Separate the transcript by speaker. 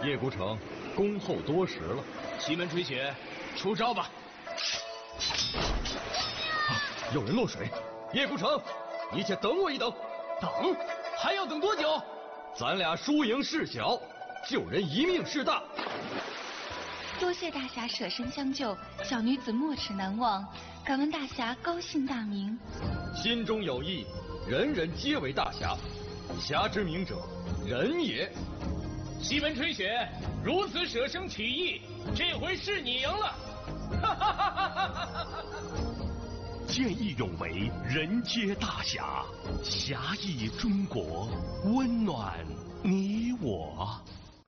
Speaker 1: 叶孤城恭候多时了。
Speaker 2: 西门吹雪，出招吧！
Speaker 1: 有人落水，叶孤城，你且等我一等。
Speaker 2: 等？还要等多久？
Speaker 1: 咱俩输赢事小，救人一命事大。
Speaker 3: 多谢大侠舍身相救，小女子没齿难忘，敢问大侠高姓大名？
Speaker 1: 心中有意，人人皆为大侠。侠之名者，仁也。
Speaker 2: 西门吹雪如此舍生取义，这回是你赢了。
Speaker 4: 见义勇为，人皆大侠。侠义中国，温暖你我。